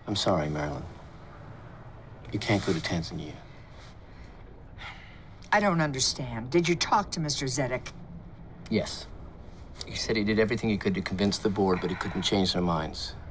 I'm sorry, Marilyn. You can't go to Tanzania. I don't understand. Did you talk to Mr. Zedek? Yes. He said he did everything he could to convince the board, but he couldn't change their minds.